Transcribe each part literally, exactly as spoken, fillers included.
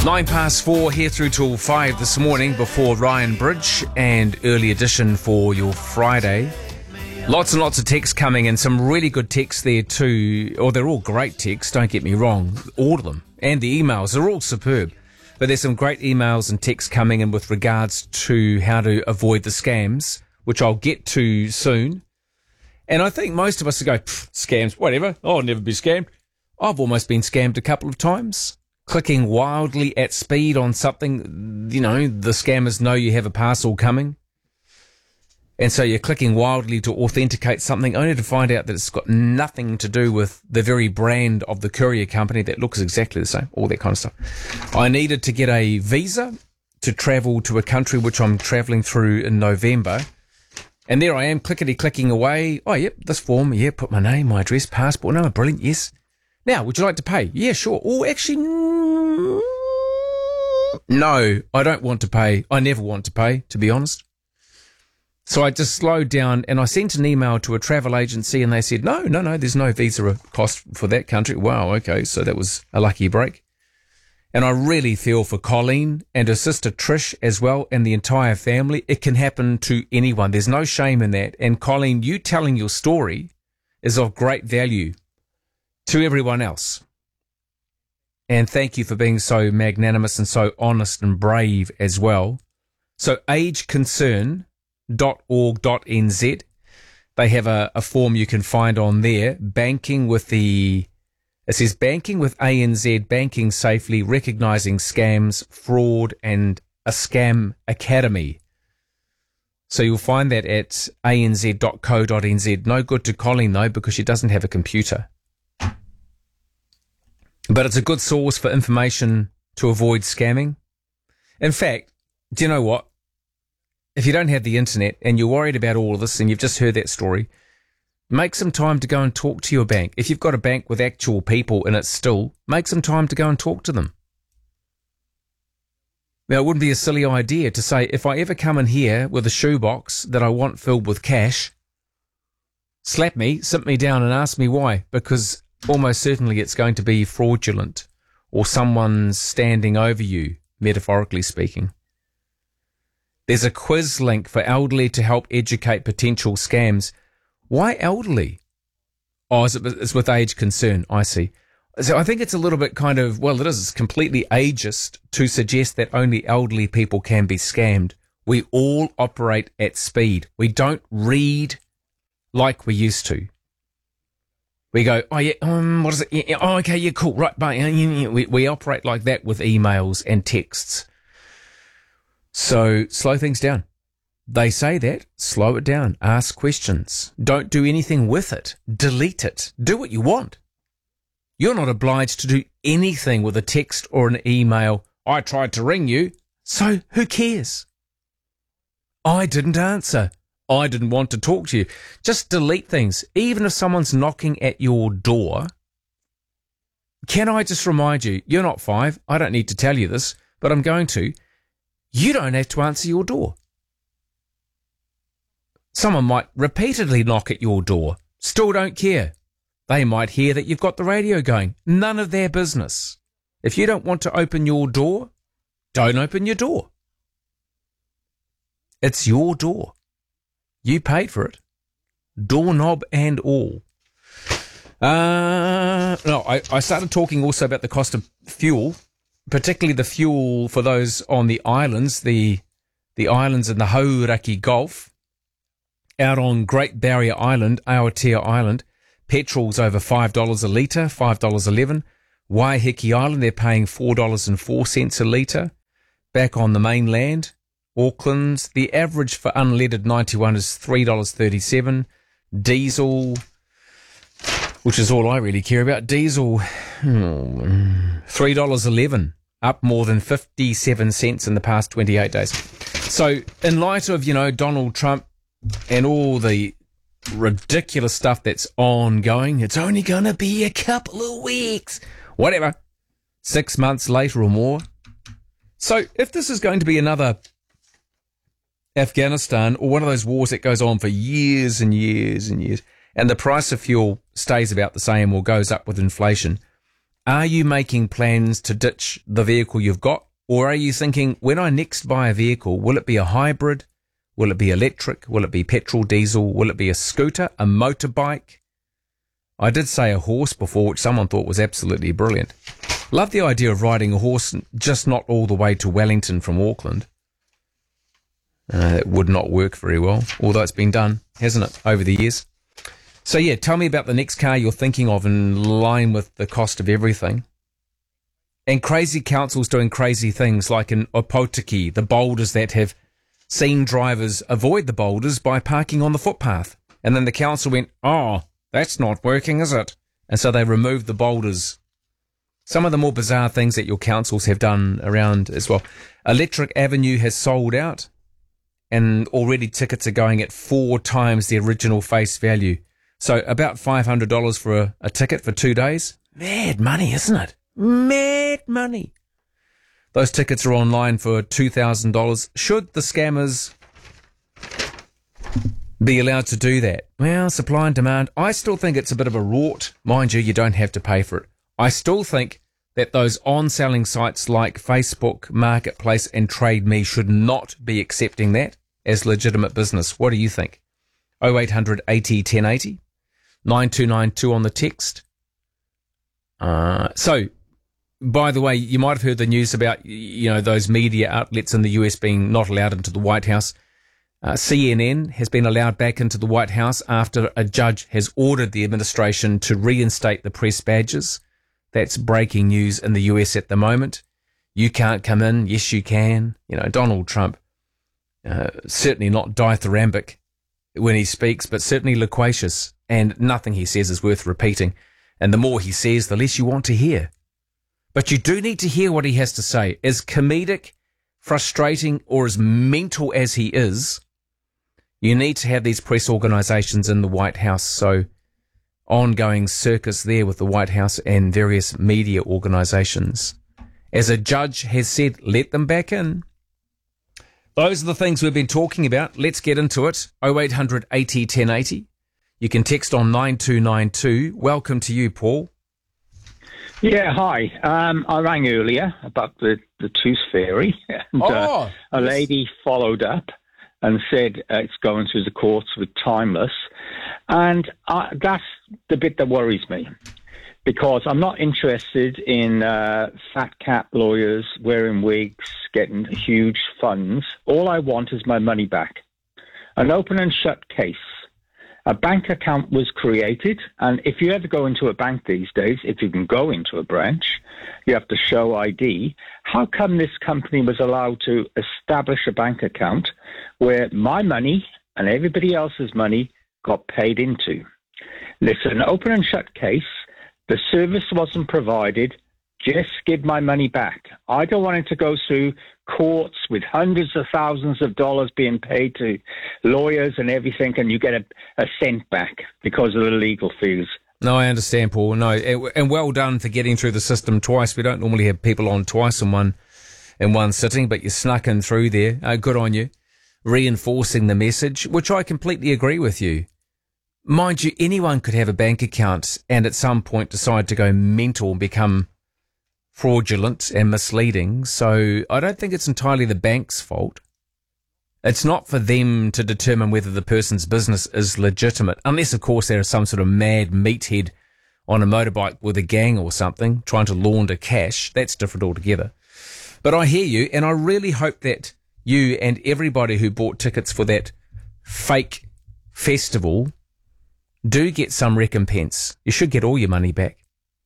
Nine past four here through till five this morning before Ryan Bridge and early edition for your Friday. Lots and lots of texts coming in, some really good texts there too. Or they're all great texts, don't get me wrong. All of them. And the emails are all superb. But there's some great emails and texts coming in with regards to how to avoid the scams, which I'll get to soon. And I think most of us will go, scams, whatever, I'll never be scammed. I've almost been scammed a couple of times. Clicking wildly at speed on something, you know, the scammers know you have a parcel coming. And so you're clicking wildly to authenticate something only to find out that it's got nothing to do with the very brand of the courier company that looks exactly the same, all that kind of stuff. I needed to get a visa to travel to a country which I'm travelling through in November. And there I am, clickety-clicking away. Oh, yep, this form, yeah, put my name, my address, passport number, brilliant, yes. Now, would you like to pay? Yeah, sure. Oh, actually, no, I don't want to pay. I never want to pay, to be honest. So I just slowed down and I sent an email to a travel agency and they said, no, no, no, there's no visa cost for that country. Wow, okay, so that was a lucky break. And I really feel for Colleen and her sister Trish as well and the entire family. It can happen to anyone. There's no shame in that. And Colleen, you telling your story is of great value to everyone else. And thank you for being so magnanimous and so honest and brave as well. So age concern dot org dot n z, they have a, a form you can find on there. Banking with the, it says banking with A N Z, banking safely, recognising scams, fraud and a scam academy. So you'll find that at a n z dot co dot n z. No good to Colleen though because she doesn't have a computer. But it's a good source for information to avoid scamming. In fact, do you know what? If you don't have the internet and you're worried about all of this and you've just heard that story, make some time to go and talk to your bank. If you've got a bank with actual people in it still, make some time to go and talk to them. Now, it wouldn't be a silly idea to say, if I ever come in here with a shoebox that I want filled with cash, slap me, sit me down and ask me why, because almost certainly it's going to be fraudulent or someone's standing over you, metaphorically speaking. There's a quiz link for elderly to help educate potential scams. Why elderly? Oh, is it, it's with age concern, I see. So I think it's a little bit kind of, well, it is it's completely ageist to suggest that only elderly people can be scammed. We all operate at speed. We don't read like we used to. We go, oh, yeah, um, what is it? Yeah, yeah, oh, okay, yeah, cool, right, bye. Yeah, yeah. We, we operate like that with emails and texts. So slow things down. They say that, slow it down, ask questions. Don't do anything with it. Delete it. Do what you want. You're not obliged to do anything with a text or an email. I tried to ring you, so who cares? I didn't answer. I didn't want to talk to you. Just delete things. Even if someone's knocking at your door, can I just remind you, you're not five. I don't need to tell you this, but I'm going to. You don't have to answer your door. Someone might repeatedly knock at your door. Still don't care. They might hear that you've got the radio going. None of their business. If you don't want to open your door, don't open your door. It's your door. You paid for it. Doorknob and all. Uh, no, I, I started talking also about the cost of fuel, particularly the fuel for those on the islands, the the islands in the Hauraki Gulf. Out on Great Barrier Island, Aotea Island, petrol's over five dollars a litre, five dollars eleven. Waiheke Island, they're paying four dollars and four cents a litre. Back on the mainland, Auckland, the average for unleaded ninety-one is three dollars thirty-seven. Diesel, which is all I really care about, diesel, hmm, three dollars eleven, up more than fifty-seven cents in the past twenty-eight days. So in light of, you know, Donald Trump and all the ridiculous stuff that's ongoing, it's only going to be a couple of weeks, whatever, six months later or more. So if this is going to be another Afghanistan or one of those wars that goes on for years and years and years, and the price of fuel stays about the same or goes up with inflation, Are you making plans to ditch the vehicle you've got? Or are you thinking, when I next buy a vehicle, will it be a hybrid? Will it be electric? Will it be petrol, diesel? Will it be a scooter, a motorbike? I did say a horse before, which someone thought was absolutely brilliant. Love the idea of riding a horse, just not all the way to Wellington from Auckland. Uh, it would not work very well, although it's been done, hasn't it, over the years? So yeah, tell me about the next car you're thinking of in line with the cost of everything. And crazy councils doing crazy things, like in Opotiki, the boulders that have seen drivers avoid the boulders by parking on the footpath. And then the council went, oh, that's not working, is it? And so they removed the boulders. Some of the more bizarre things that your councils have done around as well. Electric Avenue has sold out, and already tickets are going at four times the original face value. So about five hundred dollars for a, a ticket for two days. Mad money, isn't it? Mad money. Those tickets are online for two thousand dollars. Should the scammers be allowed to do that? Well, supply and demand. I still think it's a bit of a rort. Mind you, you don't have to pay for it. I still think that those on-selling sites like Facebook, Marketplace and Trade Me should not be accepting that as legitimate business. What do you think? oh eight hundred eighty ten eighty, nine two nine two on the text. Uh, so, by the way, you might have heard the news about, you know, those media outlets in the U S being not allowed into the White House. Uh, C N N has been allowed back into the White House after a judge has ordered the administration to reinstate the press badges. That's breaking news in the U S at the moment. You can't come in. Yes, you can. You know, Donald Trump, uh, certainly not dithyrambic when he speaks, but certainly loquacious, and nothing he says is worth repeating. And the more he says, the less you want to hear. But you do need to hear what he has to say. As comedic, frustrating, or as mental as he is, you need to have these press organisations in the White House. So ongoing circus there with the White House and various media organisations. As a judge has said, let them back in. Those are the things we've been talking about. Let's get into it. oh eight hundred eighty ten eighty. You can text on nine two nine two. Welcome to you, Paul. Yeah, hi. Um, I rang earlier about the, the Tooth Fairy. And, oh, uh, a yes. lady followed up and said uh, it's going through the courts with Timeless. And uh, that's the bit that worries me, because I'm not interested in uh, fat cat lawyers wearing wigs, getting huge funds. All I want is my money back. An open and shut case. A bank account was created, and if you ever go into a bank these days, if you can go into a branch, you have to show I D. How come this company was allowed to establish a bank account where my money and everybody else's money got paid into? Listen, an open and shut case. The service wasn't provided. Just give my money back. I don't want it to go through courts with hundreds of thousands of dollars being paid to lawyers and everything, and you get a, a cent back because of the legal fees. No, I understand, Paul. No, and well done for getting through the system twice. We don't normally have people on twice in one in one sitting, but you snuck in through there. Uh, good on you. Reinforcing the message, which I completely agree with you. Mind you, anyone could have a bank account and at some point decide to go mental and become fraudulent and misleading. So I don't think it's entirely the bank's fault. It's not for them to determine whether the person's business is legitimate, unless, of course, there is some sort of mad meathead on a motorbike with a gang or something trying to launder cash. That's different altogether. But I hear you, and I really hope that you and everybody who bought tickets for that fake festival do get some recompense. You should get all your money back.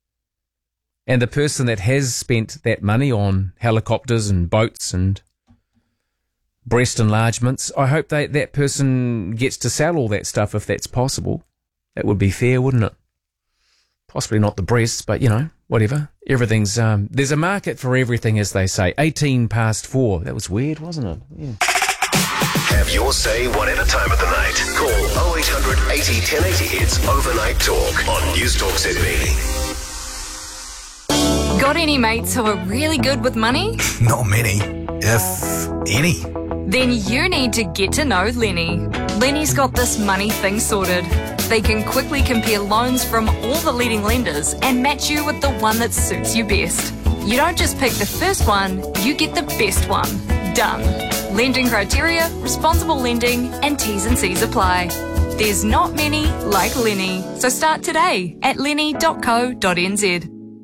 And the person that has spent that money on helicopters and boats and breast enlargements, I hope they, that person gets to sell all that stuff if that's possible. That would be fair, wouldn't it? Possibly not the breasts, but, you know, whatever. Everything's, um, there's a market for everything, as they say. eighteen past four. That was weird, wasn't it? Yeah. Have your say whatever time of the night. Call oh eight hundred eighty ten eighty. It's Overnight Talk on News Talk Sydney. Got any mates who are really good with money? Not many, if any. Then you need to get to know Lenny. Lenny's got this money thing sorted. They can quickly compare loans from all the leading lenders and match you with the one that suits you best. You don't just pick the first one, you get the best one. Done. Lending criteria, responsible lending, and T's and C's apply. There's not many like Lenny, so start today at lenny dot co dot n z.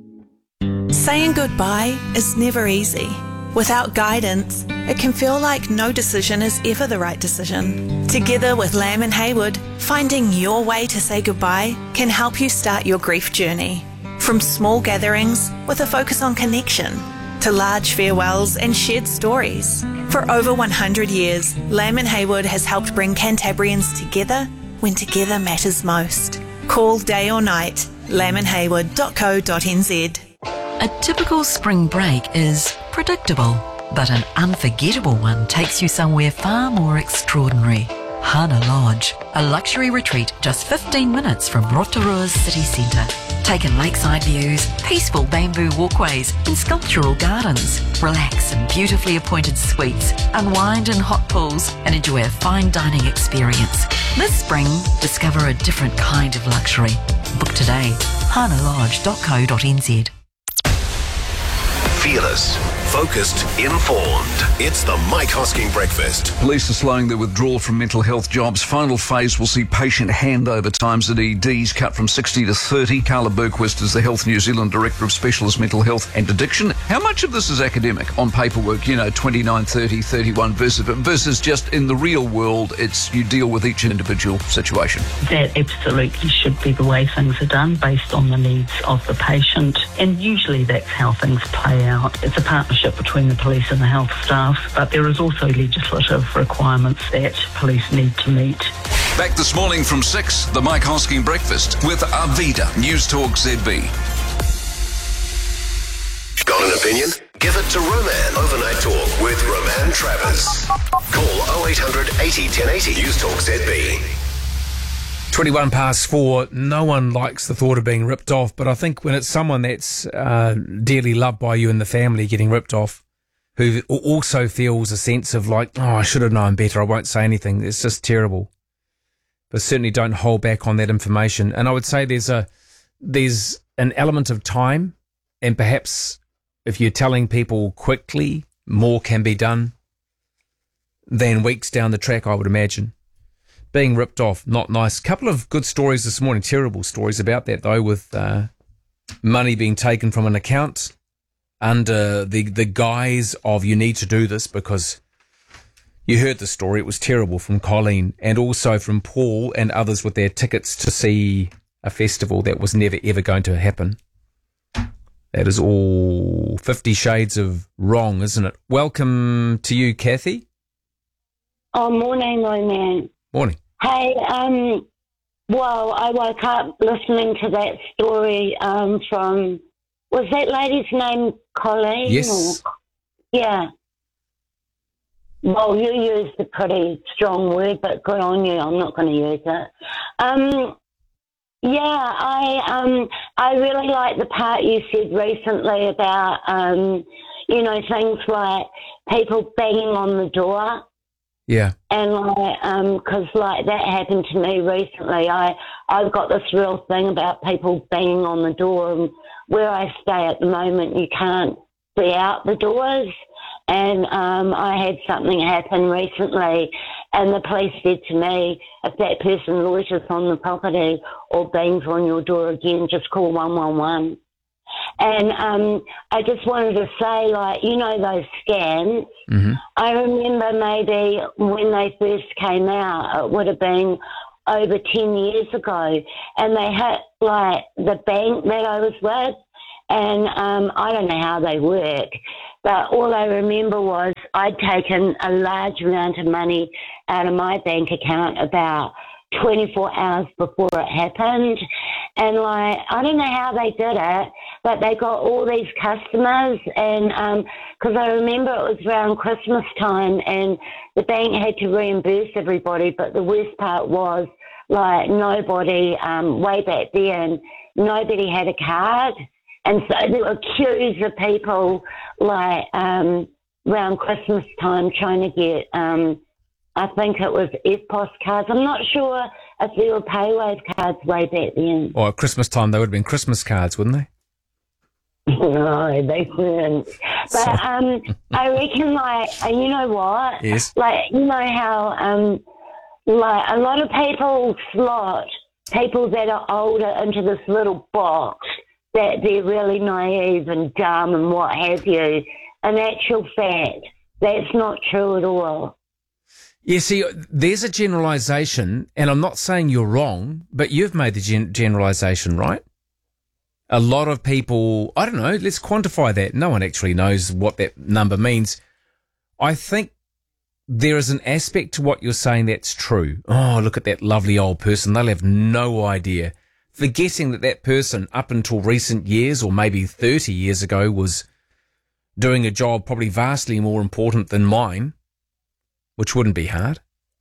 Saying goodbye is never easy. Without guidance, it can feel like no decision is ever the right decision. Together with Lamb and Haywood, finding your way to say goodbye can help you start your grief journey. From small gatherings with a focus on connection, to large farewells and shared stories. For over one hundred years, Lamb and Haywood has helped bring Cantabrians together when together matters most. Call day or night, lamb and haywood dot co dot n z. A typical spring break is predictable, but an unforgettable one takes you somewhere far more extraordinary. Hana Lodge, a luxury retreat just fifteen minutes from Rotorua's city centre. Take in lakeside views, peaceful bamboo walkways and sculptural gardens. Relax in beautifully appointed suites, unwind in hot pools and enjoy a fine dining experience. This spring, discover a different kind of luxury. Book today, hana lodge dot co dot n z. Fearless, focused, informed. It's the Mike Hosking Breakfast. Police are slowing their withdrawal from mental health jobs. Final phase will see patient handover times at E Ds cut from sixty to thirty. Carla Bergquist is the Health New Zealand Director of Specialist Mental Health and Addiction. How much of this is academic on paperwork, you know, twenty-nine, thirty, thirty-one versus, versus just in the real world, it's you deal with each individual situation? That absolutely should be the way things are done, based on the needs of the patient. And usually that's how things play out. It's a partnership between the police and the health staff, but there is also legislative requirements that police need to meet. Back this morning from six, the Mike Hosking Breakfast with Arvida, News Talk Z B. Got an opinion? Give it to Roman. Overnight Talk with Roman Travers. Call oh eight hundred eighty ten eighty. News Talk Z B. twenty-one past four, no one likes the thought of being ripped off, but I think when it's someone that's uh, dearly loved by you and the family getting ripped off, who also feels a sense of like, oh, I should have known better, I won't say anything, it's just terrible. But certainly don't hold back on that information. And I would say there's a there's an element of time, and perhaps if you're telling people quickly, more can be done than weeks down the track, I would imagine. Being ripped off, not nice. Couple of good stories this morning, terrible stories about that though, with uh, money being taken from an account under the, the guise of you need to do this because you heard the story. It was terrible from Colleen and also from Paul and others with their tickets to see a festival that was never ever going to happen. That is all Fifty Shades of Wrong, isn't it? Welcome to you, Kathy. Oh, morning, Roman. Morning. Hey, um, well, I woke up listening to that story um, from, was that lady's name Colleen? Yes. Or, yeah. Well, you used a pretty strong word, but good on you. I'm not going to use it. Um, yeah, I um, I really like the part you said recently about, um, you know, things like people banging on the door. Yeah. And like, um, cause like that happened to me recently. I, I've got this real thing about people banging on the door, and where I stay at the moment, you can't see out the doors. And, um, I had something happen recently, and the police said to me, if that person loiters on the property or bangs on your door again, just call one one one. And um, I just wanted to say, like, you know, those scans, mm-hmm. I remember maybe when they first came out, it would have been over ten years ago, and they hit, like, the bank that I was with, and um, I don't know how they work, but all I remember was I'd taken a large amount of money out of my bank account about twenty-four hours before it happened. And like, I don't know how they did it, but they got all these customers. And um 'cause I remember it was around Christmas time, and the bank had to reimburse everybody. But the worst part was, like, nobody, um, way back then, nobody had a card. And so there were queues of people, like, um, around Christmas time trying to get, um, I think it was F P O S cards. I'm not sure if there were paywave cards way back then. Or at Christmas time, they would have been Christmas cards, wouldn't they? No, they weren't. But um, I reckon, like, you know what? Yes. Like, you know how, um, like, a lot of people slot people that are older into this little box that they're really naive and dumb and what have you. In actual fact, that's not true at all. Yeah, see, there's a generalisation, and I'm not saying you're wrong, but you've made the gen- generalisation, right? A lot of people, I don't know, let's quantify that. No one actually knows what that number means. I think there is an aspect to what you're saying that's true. Oh, look at that lovely old person. They'll have no idea. Forgetting that that person, up until recent years, or maybe thirty years ago, was doing a job probably vastly more important than mine, which wouldn't be hard.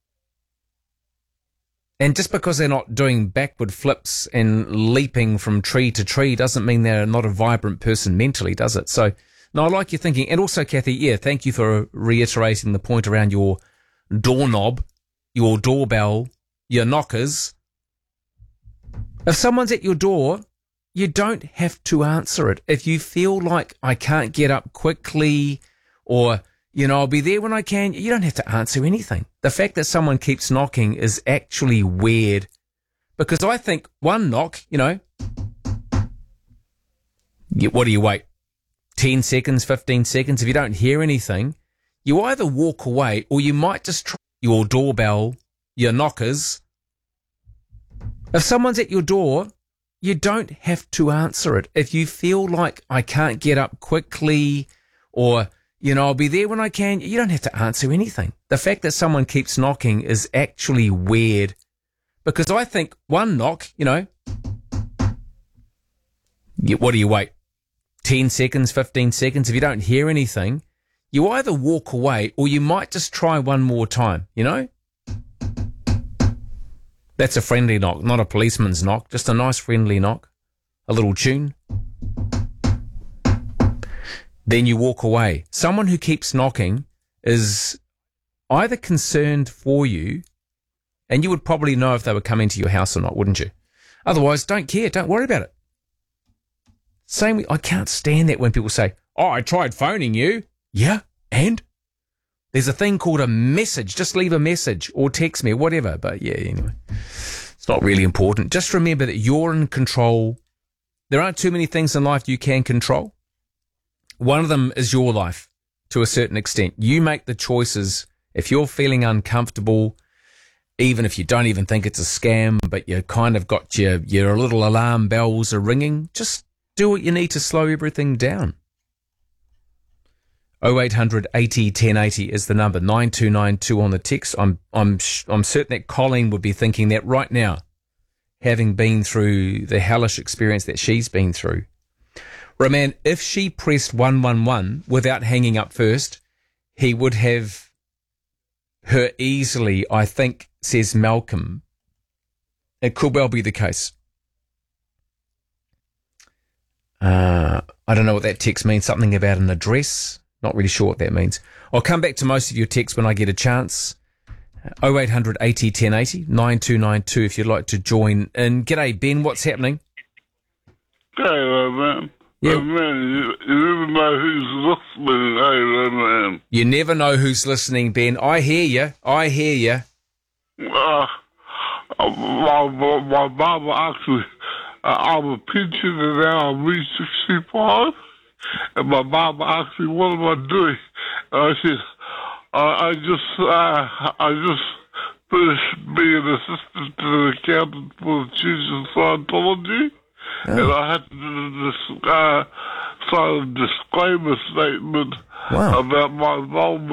And just because they're not doing backward flips and leaping from tree to tree doesn't mean they're not a vibrant person mentally, does it? So, no, I like your thinking. And also, Kathy, yeah, thank you for reiterating the point around your doorknob, your doorbell, your knockers. If someone's at your door, you don't have to answer it. If you feel like I can't get up quickly or, you know, I'll be there when I can, you don't have to answer anything. The fact that someone keeps knocking is actually weird, because I think one knock, you know, you, what do you wait? ten seconds, fifteen seconds. If you don't hear anything, you either walk away or you might just try your doorbell, your knockers. If someone's at your door, you don't have to answer it. If you feel like I can't get up quickly or, you know, I'll be there when I can, you don't have to answer anything. The fact that someone keeps knocking is actually weird, because I think one knock, you know, you, what do you wait? ten seconds, fifteen seconds. If you don't hear anything, you either walk away or you might just try one more time, you know? That's a friendly knock, not a policeman's knock, just a nice friendly knock, a little tune. Then you walk away. Someone who keeps knocking is either concerned for you, and you would probably know if they were coming to your house or not, wouldn't you? Otherwise, don't care, don't worry about it. Same, I can't stand that when people say, oh, I tried phoning you. Yeah, and? There's a thing called a message. Just leave a message or text me or whatever. But yeah, anyway, it's not really important. Just remember that you're in control. There aren't too many things in life you can control. One of them is your life to a certain extent. You make the choices. If you're feeling uncomfortable, even if you don't even think it's a scam, but you kind of got your, your little alarm bells are ringing, just do what you need to slow everything down. oh eight hundred eighty ten eighty is the number. nine two nine two on the text. I'm I'm I'm certain that Colleen would be thinking that right now, having been through the hellish experience that she's been through. Roman, if she pressed one one one without hanging up first, he would have her easily, I think, says Malcolm. It could well be the case. Uh, I don't know what that text means. Something about an address. Not really sure what that means. I'll come back to most of your texts when I get a chance. oh eight hundred eighty ten eighty, nine two nine two if you'd like to join in. G'day, Ben. What's happening? Hello, man. Yeah. Oh, man, you, you never know who's listening. Hello, man. You never know who's listening, Ben. I hear you. I hear you. Uh, my, my, my mama actually, uh, I'm a pensioner now. I'm reached sixty-five. And my mom asked me, what am I doing? And I said, uh, I just, uh, I just finished being an assistant to the accountant for the Church of Scientology. Oh. And I had to do this, uh, sign a disclaimer statement wow. about my involvement